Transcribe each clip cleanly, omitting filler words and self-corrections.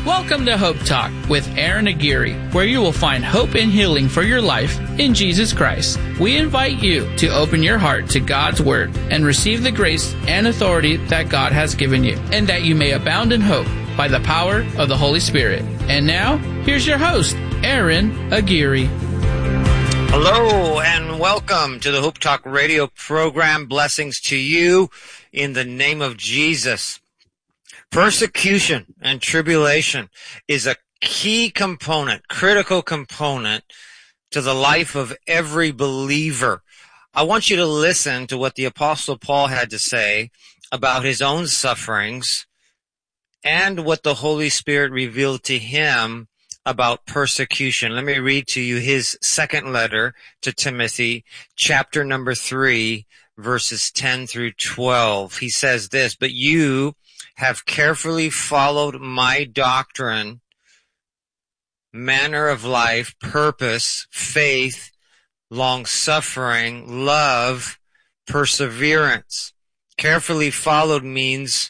Welcome to Hope Talk with Aaron Aguirre, where you will find hope and healing for your life in Jesus Christ. We invite you to open your heart to God's Word and receive the grace and authority that God has given you, and that you may abound in hope by the power of the Holy Spirit. And now, here's your host, Aaron Aguirre. Hello and welcome to the Hope Talk radio program. Blessings to you in the name of Jesus. Persecution and tribulation is a key component, critical component to the life of every believer. I want you to listen to what the Apostle Paul had to say about his own sufferings and what the Holy Spirit revealed to him about persecution. Let me read to you his second letter to Timothy, chapter number 3, verses 10 through 12. He says this, "But you have carefully followed my doctrine, manner of life, purpose, faith, long-suffering, love, perseverance." Carefully followed means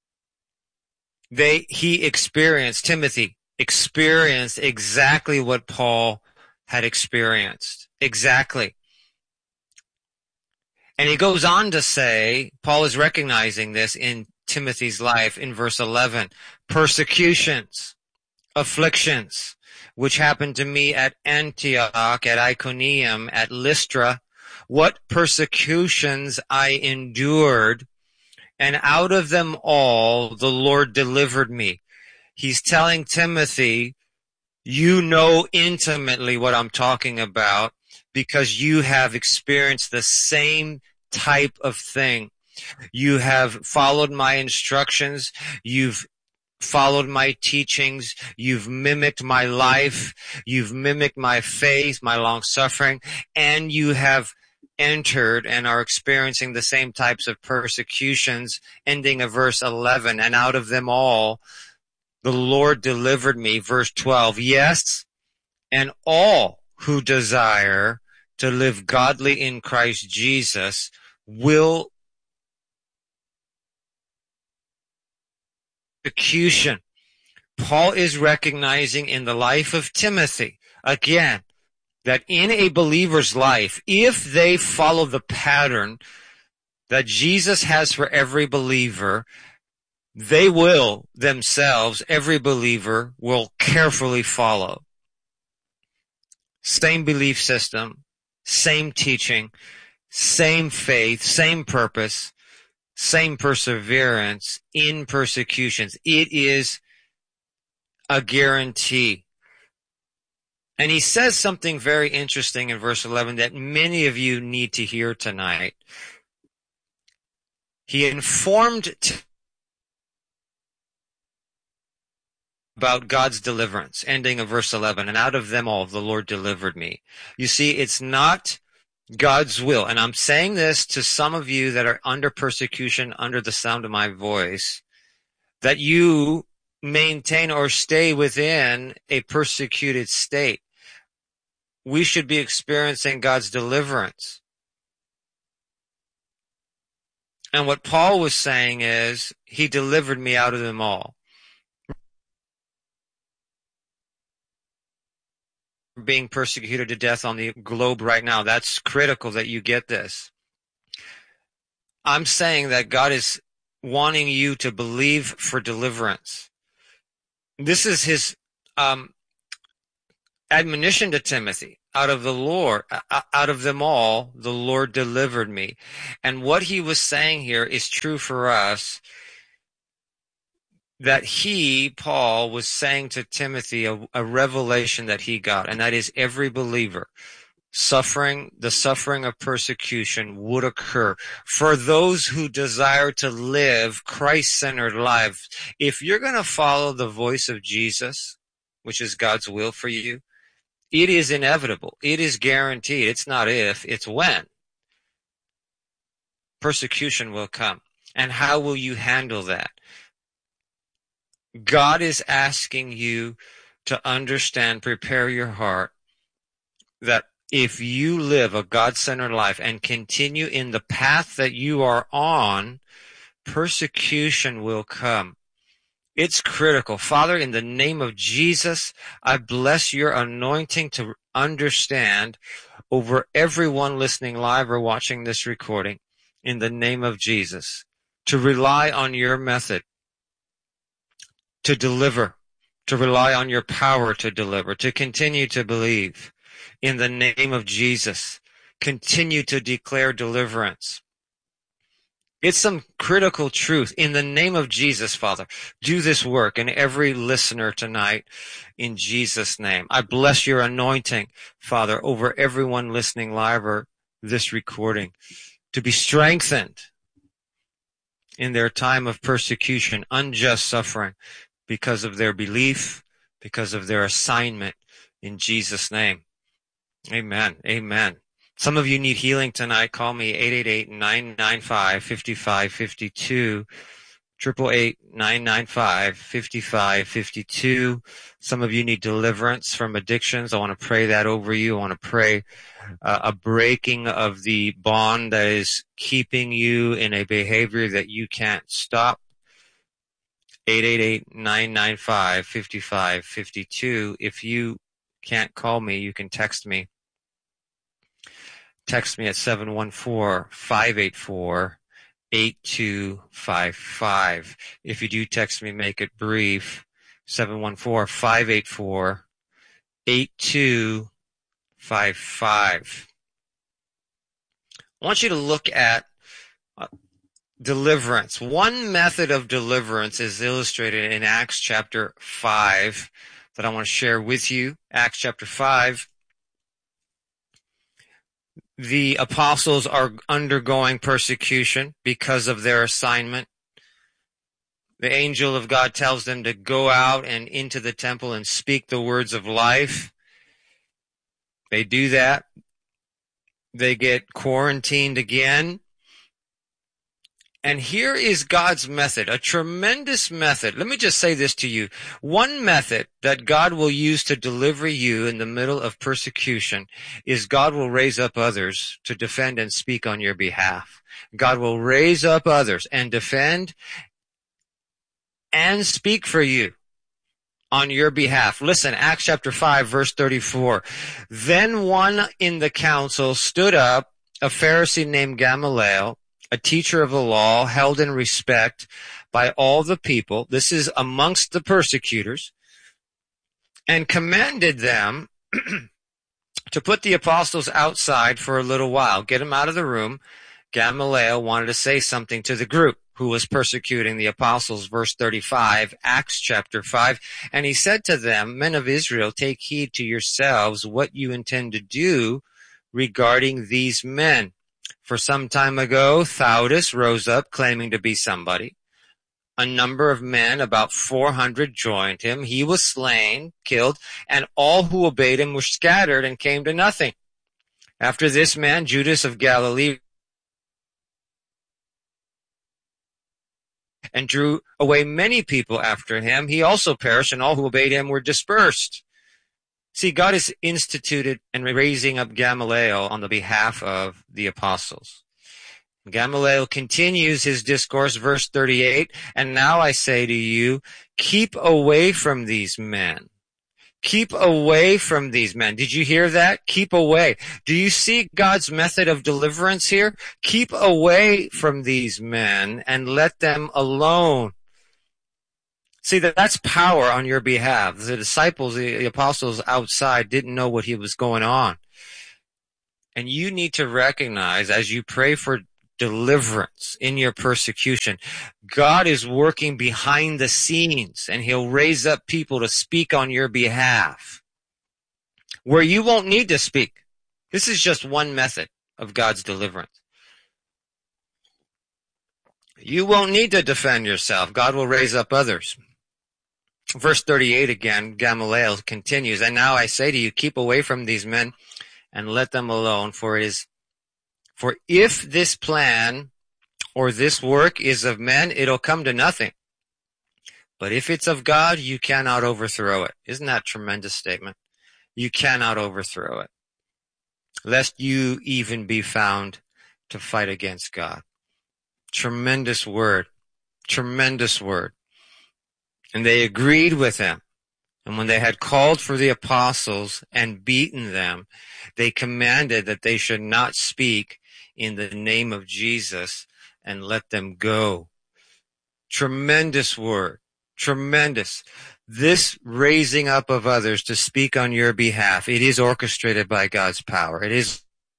Timothy experienced exactly what Paul had experienced. Exactly. And he goes on to say, Paul is recognizing this in Timothy's life in verse 11, persecutions, afflictions, which happened to me at Antioch, at Iconium, at Lystra, what persecutions I endured, and out of them all the Lord delivered me. He's telling Timothy, you know intimately what I'm talking about because you have experienced the same type of thing. You have followed my instructions. You've followed my teachings. You've mimicked my life. You've mimicked my faith, my long suffering, and you have entered and are experiencing the same types of persecutions, ending of verse 11, and out of them all, the Lord delivered me, verse 12. Yes, and all who desire to live godly in Christ Jesus will persecution. Paul is recognizing in the life of Timothy, again, that in a believer's life, if they follow the pattern that Jesus has for every believer, they will themselves, every believer, will carefully follow. Same belief system, same teaching, same faith, same purpose, same perseverance in persecutions. It is a guarantee. And he says something very interesting in verse 11 that many of you need to hear tonight. He informed about God's deliverance, ending of verse 11, and out of them all the Lord delivered me. You see, it's not God's will. And I'm saying this to some of you that are under persecution, under the sound of my voice, that you maintain or stay within a persecuted state. We should be experiencing God's deliverance. And what Paul was saying is, he delivered me out of them all. Being persecuted to death on the globe right now. That's critical that you get this. I'm saying that God is wanting you to believe for deliverance. This is his admonition to Timothy. Out of them all, the Lord delivered me. And what he was saying here is true for us, that Paul, was saying to Timothy a revelation that he got, and that is every believer, the suffering of persecution would occur for those who desire to live Christ-centered lives. If you're going to follow the voice of Jesus, which is God's will for you, it is inevitable. It is guaranteed. It's not if, it's when. Persecution will come. And how will you handle that? God is asking you to understand, prepare your heart, that if you live a God-centered life and continue in the path that you are on, persecution will come. It's critical. Father, in the name of Jesus, I bless your anointing to understand over everyone listening live or watching this recording, in the name of Jesus, to rely on your method to deliver, to rely on your power to deliver, to continue to believe in the name of Jesus, continue to declare deliverance. It's some critical truth. In the name of Jesus, Father, do this work in every listener tonight in Jesus' name. I bless your anointing, Father, over everyone listening live or this recording, to be strengthened in their time of persecution, unjust suffering, because of their belief, because of their assignment, in Jesus' name. Amen. Amen. Some of you need healing tonight. Call me 888-995-5552, 888-995-5552. Some of you need deliverance from addictions. I want to pray that over you. I want to pray a breaking of the bond that is keeping you in a behavior that you can't stop. 888-995-5552. If you can't call me, you can text me. Text me at 714-584-8255. If you do text me, make it brief. 714-584-8255. I want you to look at deliverance. One method of deliverance is illustrated in Acts chapter 5 that I want to share with you. Acts chapter 5. The apostles are undergoing persecution because of their assignment. The angel of God tells them to go out and into the temple and speak the words of life. They do that. They get quarantined again. And here is God's method, a tremendous method. Let me just say this to you. One method that God will use to deliver you in the middle of persecution is God will raise up others to defend and speak on your behalf. God will raise up others and defend and speak for you on your behalf. Listen, Acts chapter 5, verse 34. Then one in the council stood up, a Pharisee named Gamaliel, a teacher of the law, held in respect by all the people. This is amongst the persecutors, and commanded them to put the apostles outside for a little while, get them out of the room. Gamaliel wanted to say something to the group who was persecuting the apostles. Verse 35, Acts chapter 5. And he said to them, Men of Israel, take heed to yourselves what you intend to do regarding these men. For some time ago, Theudas rose up claiming to be somebody. A number of men, about 400, joined him. He was slain, killed, and all who obeyed him were scattered and came to nothing. After this man, Judas of Galilee, and drew away many people after him. He also perished, and all who obeyed him were dispersed. See, God has instituted and raising up Gamaliel on the behalf of the apostles. Gamaliel continues his discourse, verse 38, and now I say to you, keep away from these men. Keep away from these men. Did you hear that? Keep away. Do you see God's method of deliverance here? Keep away from these men and let them alone. See, that's power on your behalf. The disciples, the apostles outside didn't know what was going on. And you need to recognize as you pray for deliverance in your persecution, God is working behind the scenes, and he'll raise up people to speak on your behalf where you won't need to speak. This is just one method of God's deliverance. You won't need to defend yourself. God will raise up others. Verse 38 again, Gamaliel continues, and now I say to you, keep away from these men and let them alone, for if this plan or this work is of men, it'll come to nothing. But if it's of God, you cannot overthrow it. Isn't that a tremendous statement? You cannot overthrow it, lest you even be found to fight against God. Tremendous word. Tremendous word. And they agreed with him. And when they had called for the apostles and beaten them, they commanded that they should not speak in the name of Jesus and let them go. Tremendous word. Tremendous. This raising up of others to speak on your behalf, it is orchestrated by God's power. It is.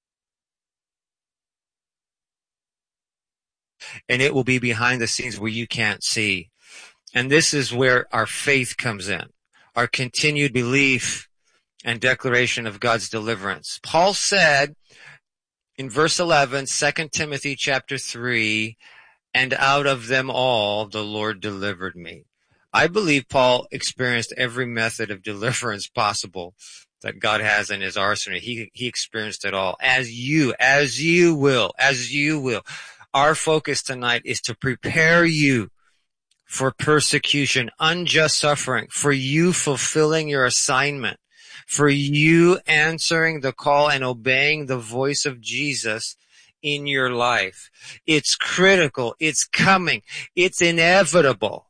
And it will be behind the scenes where you can't see. And this is where our faith comes in. Our continued belief and declaration of God's deliverance. Paul said in verse 11, 2 Timothy chapter 3, and out of them all the Lord delivered me. I believe Paul experienced every method of deliverance possible that God has in his arsenal. He experienced it all. As you will. Our focus tonight is to prepare you for persecution, unjust suffering, for you fulfilling your assignment, for you answering the call and obeying the voice of Jesus in your life. It's critical. It's coming. It's inevitable.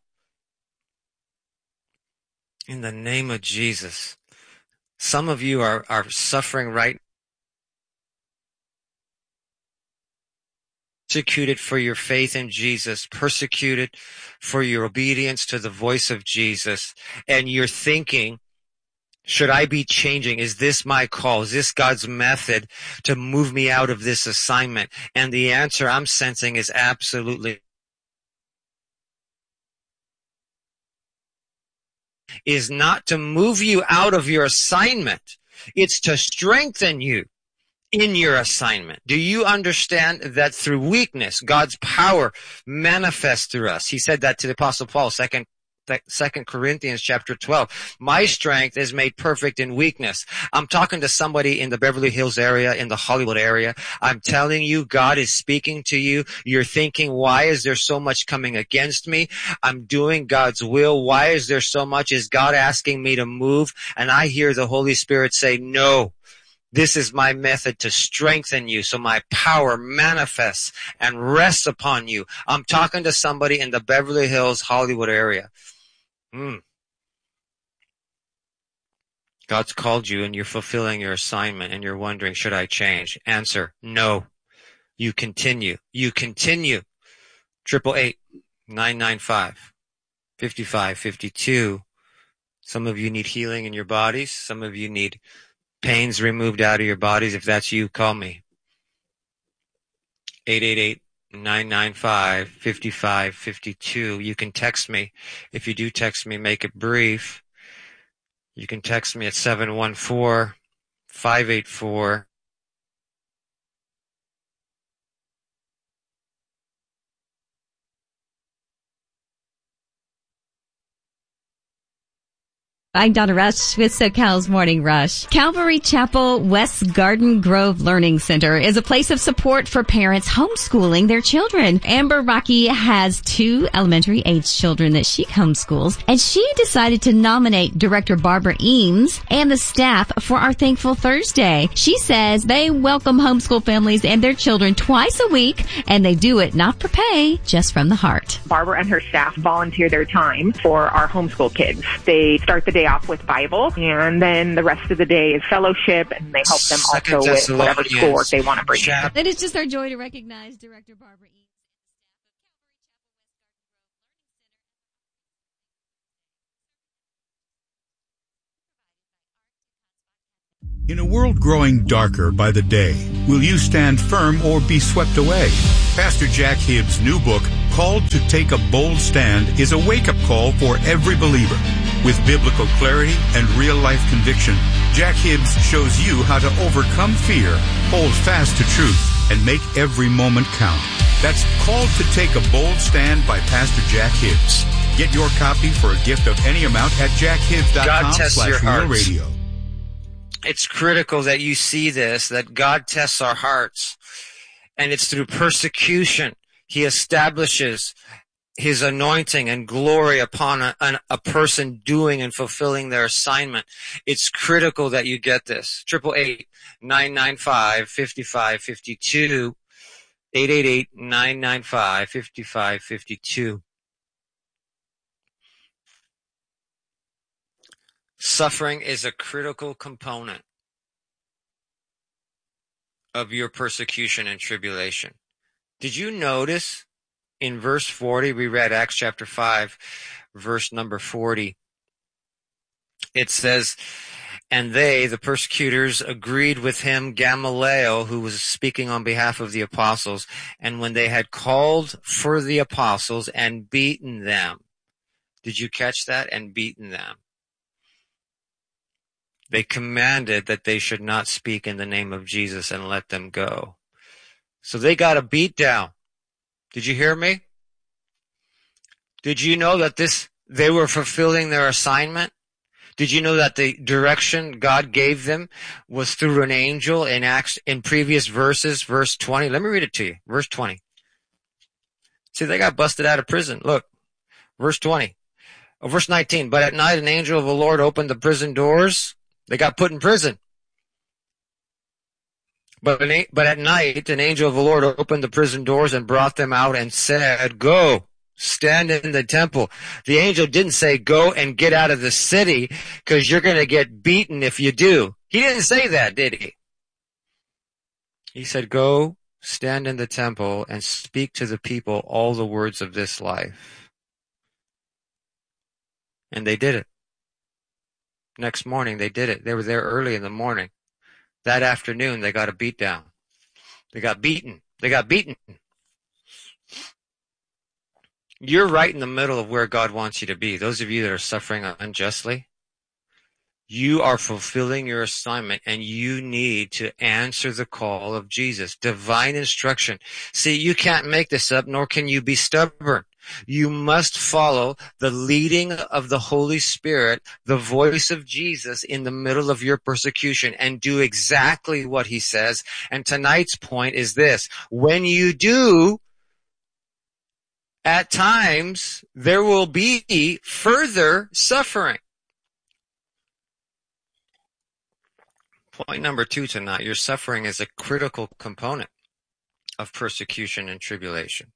In the name of Jesus. Some of you are suffering right now. Persecuted for your faith in Jesus, persecuted for your obedience to the voice of Jesus, and you're thinking, should I be changing? Is this my call? Is this God's method to move me out of this assignment? And the answer I'm sensing is absolutely is not to move you out of your assignment. It's to strengthen you in your assignment. Do you understand that through weakness, God's power manifests through us? He said that to the Apostle Paul, 2 Corinthians chapter 12. My strength is made perfect in weakness. I'm talking to somebody in the Beverly Hills area, in the Hollywood area. I'm telling you, God is speaking to you. You're thinking, why is there so much coming against me? I'm doing God's will. Why is there so much? Is God asking me to move? And I hear the Holy Spirit say, no. This is my method to strengthen you so my power manifests and rests upon you. I'm talking to somebody in the Beverly Hills, Hollywood area. God's called you and you're fulfilling your assignment and you're wondering, should I change? Answer, no. You continue. You continue. 888-995-5552. Some of you need healing in your bodies. Some of you need pains removed out of your bodies. If that's you, call me. 888-995-5552. You can text me. If you do text me, make it brief. You can text me at 714-584. I'm Donna Rush with SoCal's Morning Rush. Calvary Chapel West Garden Grove Learning Center is a place of support for parents homeschooling their children. Amber Rocky has 2 elementary age children that she homeschools, and she decided to nominate Director Barbara Eames and the staff for our Thankful Thursday. She says they welcome homeschool families and their children twice a week, and they do it not for pay, just from the heart. Barbara and her staff volunteer their time for our homeschool kids. They start the day off with Bible, and then the rest of the day is fellowship, and they help them also with whatever schoolwork they want to bring in. It is just our joy to recognize Director Barbara Eames. In a world growing darker by the day, will you stand firm or be swept away? Pastor Jack Hibbs' new book, Called to Take a Bold Stand, is a wake-up call for every believer. With biblical clarity and real-life conviction, Jack Hibbs shows you how to overcome fear, hold fast to truth, and make every moment count. That's Called to Take a Bold Stand by Pastor Jack Hibbs. Get your copy for a gift of any amount at jackhibbs.com/realradio. It's critical that you see this, that God tests our hearts. And it's through persecution. He establishes His anointing and glory upon a person doing and fulfilling their assignment. It's critical that you get this. 888-995-5552. 888-995-5552. Suffering is a critical component of your persecution and tribulation. Did you notice in verse 40, we read Acts chapter 5, verse number 40. It says, and they, the persecutors, agreed with him, Gamaliel, who was speaking on behalf of the apostles, and when they had called for the apostles and beaten them. Did you catch that? And beaten them. They commanded that they should not speak in the name of Jesus and let them go. So they got a beat down. Did you hear me? Did you know that they were fulfilling their assignment? Did you know that the direction God gave them was through an angel in previous verses, verse 20? Let me read it to you. Verse 20. See, they got busted out of prison. Look, verse 20. Oh, verse 19. But at night an angel of the Lord opened the prison doors. They got put in prison. But at night an angel of the Lord opened the prison doors and brought them out and said, go, stand in the temple. The angel didn't say, go and get out of the city because you're going to get beaten if you do. He didn't say that, did he? He said, go, stand in the temple and speak to the people all the words of this life. And they did it. Next morning, they did it. They were there early in the morning. That afternoon, they got a beat down. They got beaten. They got beaten. You're right in the middle of where God wants you to be. Those of you that are suffering unjustly, you are fulfilling your assignment and you need to answer the call of Jesus. Divine instruction. See, you can't make this up, nor can you be stubborn. You must follow the leading of the Holy Spirit, the voice of Jesus in the middle of your persecution, and do exactly what he says. And tonight's point is this. When you do, at times, there will be further suffering. Point number 2 tonight, your suffering is a critical component of persecution and tribulation.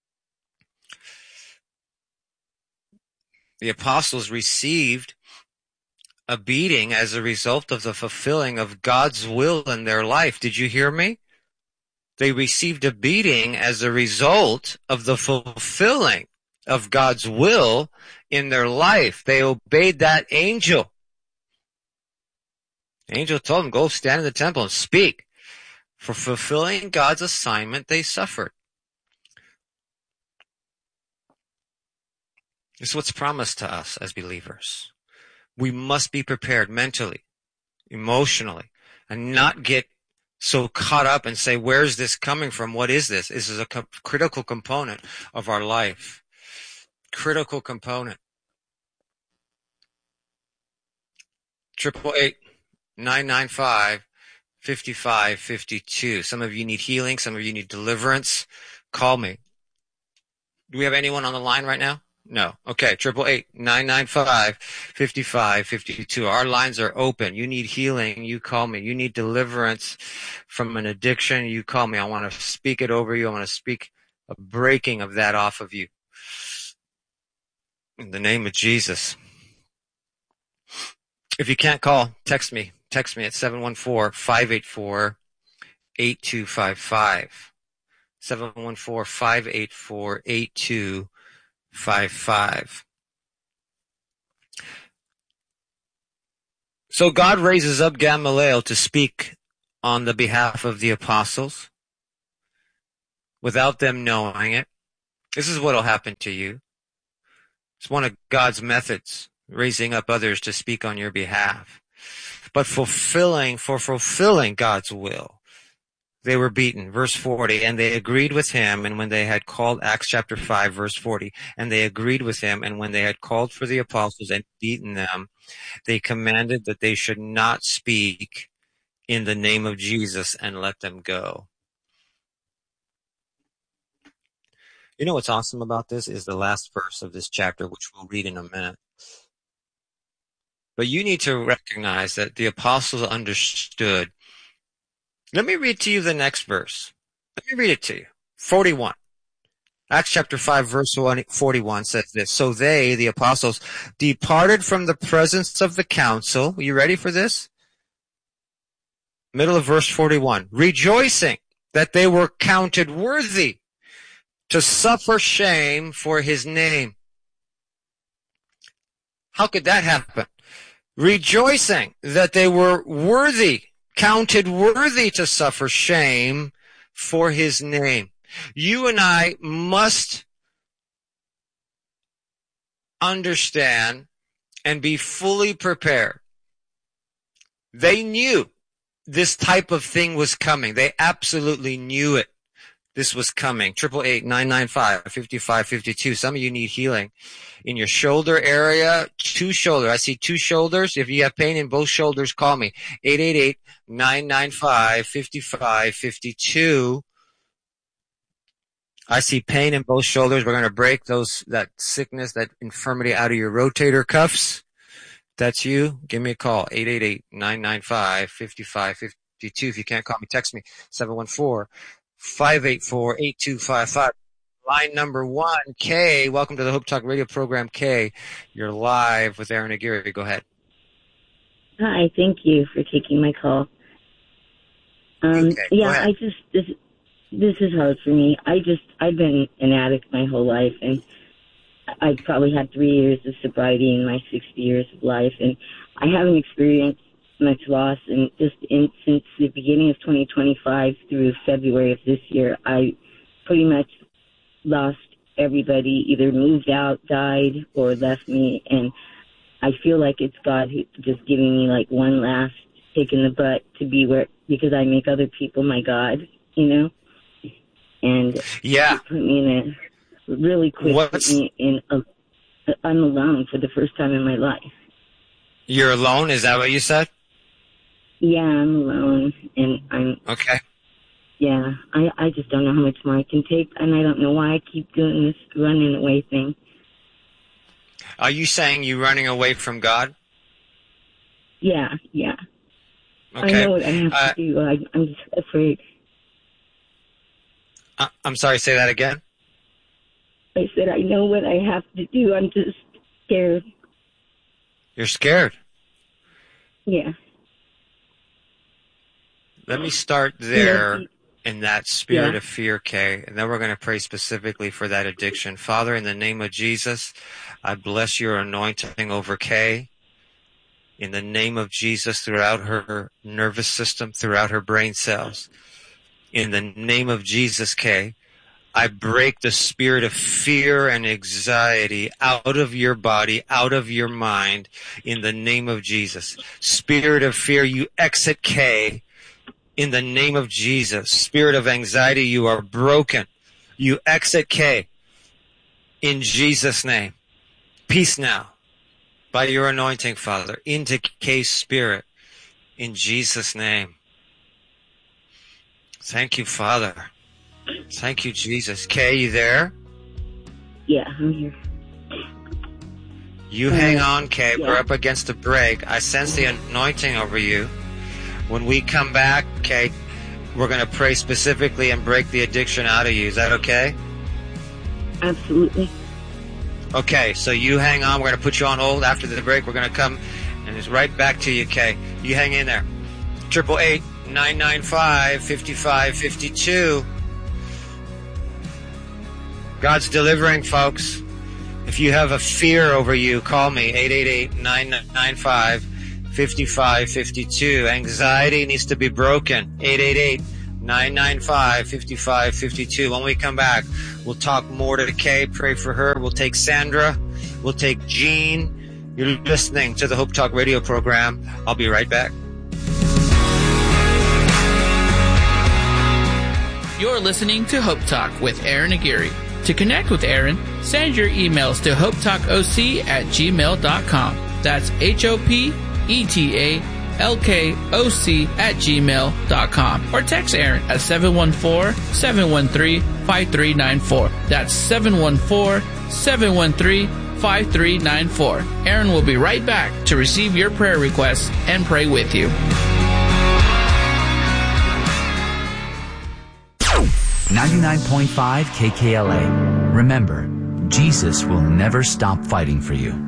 The apostles received a beating as a result of the fulfilling of God's will in their life. Did you hear me? They received a beating as a result of the fulfilling of God's will in their life. They obeyed that angel. The angel told them, go stand in the temple and speak. For fulfilling God's assignment, they suffered. This is what's promised to us as believers. We must be prepared mentally, emotionally, and not get so caught up and say, where's this coming from? What is this? This is a critical component of our life. Critical component. 888-995-5552. Some of you need healing. Some of you need deliverance. Call me. Do we have anyone on the line right now? No. Okay. 888-995-5552. Our lines are open. You need healing. You call me. You need deliverance from an addiction. You call me. I want to speak it over you. I want to speak a breaking of that off of you. In the name of Jesus. If you can't call, text me. Text me at 714-584-8255. 714-584-8255. So God raises up Gamaliel to speak on the behalf of the apostles without them knowing it. This is what will happen to you. It's one of God's methods, raising up others to speak on your behalf. But for fulfilling God's will, they were beaten. Verse 40, and they agreed with him, and when they had called, Acts chapter 5, verse 40, and they agreed with him, and when they had called for the apostles and beaten them, they commanded that they should not speak in the name of Jesus and let them go. You know what's awesome about this is the last verse of this chapter, which we'll read in a minute. But you need to recognize that the apostles understood. Let me read to you the next verse. Let me read it to you. 41. Acts chapter 5 verse 41 says this. So they, the apostles, departed from the presence of the council. Are you ready for this? Middle of verse 41. Rejoicing that they were counted worthy to suffer shame for his name. How could that happen? Rejoicing that they were worthy, counted worthy to suffer shame for his name. You and I must understand and be fully prepared. They knew this type of thing was coming. They absolutely knew it. This was coming. 888-995-5552. Some of you need healing in your shoulder area. Two shoulders. I see two shoulders. If you have pain in both shoulders, call me. 888-995-5552. I see pain in both shoulders. We're going to break that sickness, that infirmity out of your rotator cuffs. That's you. Give me a call. 888-995-5552. If you can't call me, text me. 714-584-8255. Line number 1, Kay. Welcome to the Hope Talk radio program, Kay. You're live with Aaron Aguirre. Go ahead. Hi, thank you for taking my call. Okay, yeah, this is hard for me. I've been an addict my whole life, and I probably had 3 years of sobriety in my 60 years of life, and I haven't experienced much loss. And since the beginning of 2025 through February of this year, I pretty much lost everybody, either moved out, died, or left me. And I feel like it's God who just giving me like one last kick in the butt to be where, because I make other people my God, you know? And yeah, put me in a really quick. I'm alone for the first time in my life. You're alone? Is that what you said? Yeah, I'm alone, and I'm okay. Yeah, I just don't know how much more I can take, and I don't know why I keep doing this running away thing. Are you saying you're running away from God? Yeah. Okay. I know what I have to do. I'm just afraid. I'm sorry, say that again? I said I know what I have to do. I'm just scared. You're scared? Yeah. Let me start there in that spirit of fear, Kay, and then we're going to pray specifically for that addiction. Father, in the name of Jesus, I bless your anointing over Kay. In the name of Jesus, throughout her nervous system, throughout her brain cells. In the name of Jesus, Kay, I break the spirit of fear and anxiety out of your body, out of your mind, in the name of Jesus. Spirit of fear, you exit Kay in the name of Jesus. Spirit of anxiety, you are broken. You exit Kay in Jesus' name. Peace now by your anointing, Father, into Kay's spirit in Jesus' name. Thank you, Father. Thank you, Jesus. Kay, you there? Yeah, I'm here. You hang on, Kay. Yeah. We're up against the break. I sense the anointing over you. When we come back, Kay, we're going to pray specifically and break the addiction out of you. Is that okay? Absolutely. Okay, so you hang on. We're going to put you on hold. After the break, we're going to come and it's right back to you, Kay. You hang in there. 888-995-5552. God's delivering, folks. If you have a fear over you, call me, 888-995-5552. Anxiety needs to be broken, 888-995-5552. When we come back, we'll talk more to Kay, pray for her. We'll take Sandra. We'll take Jean. You're listening to the Hope Talk radio program. I'll be right back. You're listening to Hope Talk with Aaron Aguirre. To connect with Aaron, send your emails to hopetalkoc@gmail.com. That's HOPETALKOC@gmail.com. Or text Aaron at 714-713-5394. That's 714-713-5394. Aaron will be right back to receive your prayer requests and pray with you. 99.5 KKLA. remember, Jesus will never stop fighting for you.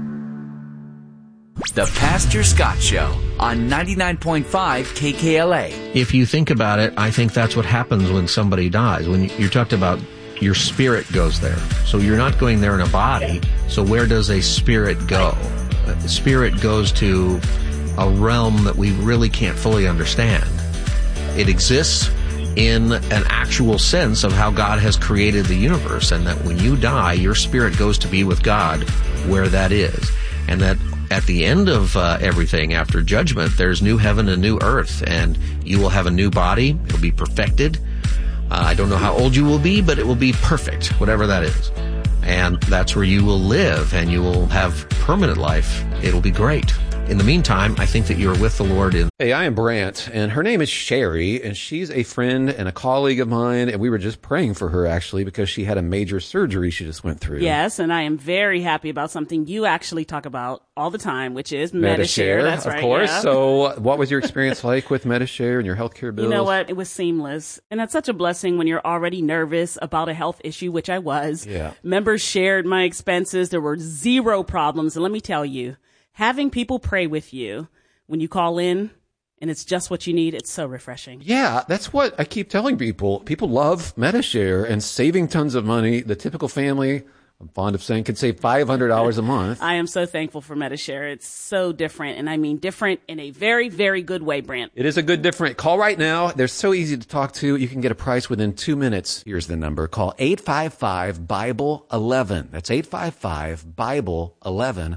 The Pastor Scott Show on 99.5 KKLA. If you think about it, I think that's what happens when somebody dies. When you talked about your spirit goes there. So you're not going there in a body. So where does a spirit go? A spirit goes to a realm that we really can't fully understand. It exists in an actual sense of how God has created the universe, and that when you die, your spirit goes to be with God where that is. And that at the end of everything, after judgment, there's new heaven and new earth, and you will have a new body. It'll be perfected. I don't know how old you will be, but it will be perfect, whatever that is. And that's where you will live, and you will have permanent life. It'll be great. In the meantime, I think that you're with the Lord in... Hey, I am Brant, and her name is Sherry, and she's a friend and a colleague of mine, and we were just praying for her, actually, because she had a major surgery she just went through. Yes, and I am very happy about something you actually talk about all the time, which is Medi-Share. That's right, of course. Yeah. So what was your experience like with Medi-Share and your healthcare bills? You know what? It was seamless, and that's such a blessing when you're already nervous about a health issue, which I was. Yeah. Members shared my expenses. There were zero problems, and let me tell you, having people pray with you when you call in and it's just what you need, it's so refreshing. Yeah, that's what I keep telling people. People love Medi-Share and saving tons of money. The typical family, I'm fond of saying, can save $500 a month. I am so thankful for Medi-Share. It's so different, and I mean different in a very, very good way, Brant. It is a good different. Call right now. They're so easy to talk to. You can get a price within 2 minutes. Here's the number. Call 855-BIBLE-11. That's 855-BIBLE-11.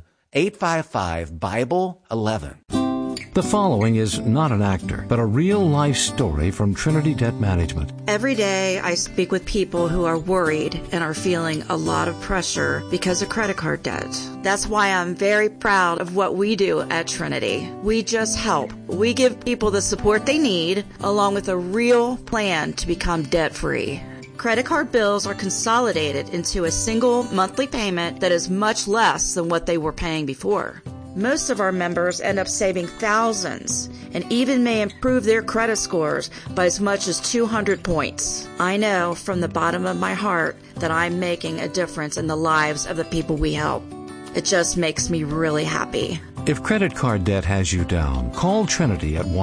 855-BIBLE-11. The following is not an actor, but a real-life story from Trinity Debt Management. Every day I speak with people who are worried and are feeling a lot of pressure because of credit card debt. That's why I'm very proud of what we do at Trinity. We just help. We give people the support they need, along with a real plan to become debt-free. Credit card bills are consolidated into a single monthly payment that is much less than what they were paying before. Most of our members end up saving thousands and even may improve their credit scores by as much as 200 points. I know from the bottom of my heart that I'm making a difference in the lives of the people we help. It just makes me really happy. If credit card debt has you down, call Trinity at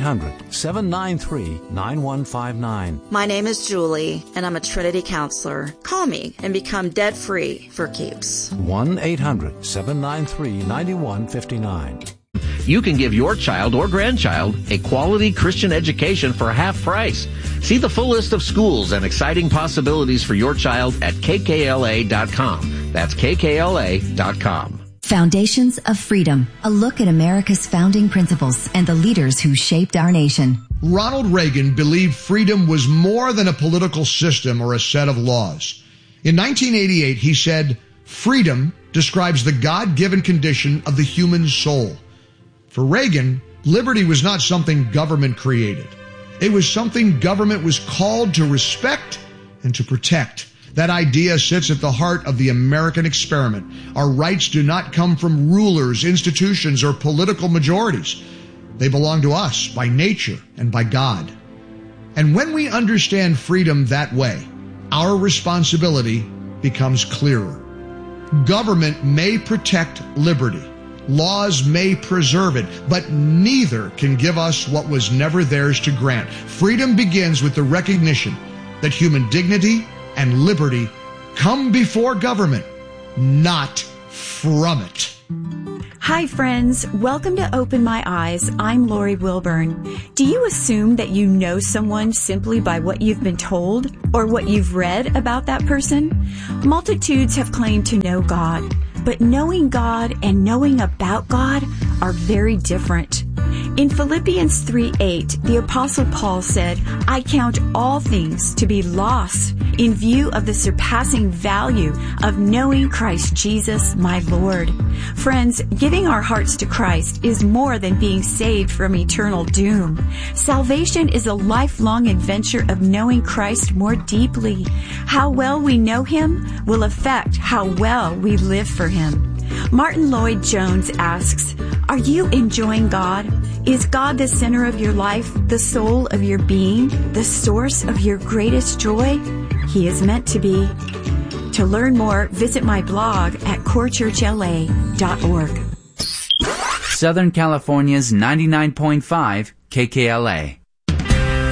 1-800-793-9159. My name is Julie, and I'm a Trinity counselor. Call me and become debt-free for keeps. 1-800-793-9159. You can give your child or grandchild a quality Christian education for half price. See the full list of schools and exciting possibilities for your child at kkla.com. That's kkla.com. Foundations of Freedom, a look at America's founding principles and the leaders who shaped our nation. Ronald Reagan believed freedom was more than a political system or a set of laws. In 1988, he said, "Freedom describes the God-given condition of the human soul." For Reagan, liberty was not something government created. It was something government was called to respect and to protect. That idea sits at the heart of the American experiment. Our rights do not come from rulers, institutions, or political majorities. They belong to us by nature and by God. And when we understand freedom that way, our responsibility becomes clearer. Government may protect liberty. Laws may preserve it, but neither can give us what was never theirs to grant. Freedom begins with the recognition that human dignity and liberty come before government, not from it. Hi friends, welcome to Open My Eyes. I'm Lori Wilburn. Do you assume that you know someone simply by what you've been told or what you've read about that person? Multitudes have claimed to know God, but knowing God and knowing about God are very different. In Philippians 3:8, the Apostle Paul said, "I count all things to be lost in view of the surpassing value of knowing Christ Jesus, my Lord." Friends, giving our hearts to Christ is more than being saved from eternal doom. Salvation is a lifelong adventure of knowing Christ more deeply. How well we know Him will affect how well we live for Him. Martin Lloyd-Jones asks, are you enjoying God? Is God the center of your life, the soul of your being, the source of your greatest joy? He is meant to be. To learn more, visit my blog at corechurchla.org. Southern California's 99.5 KKLA.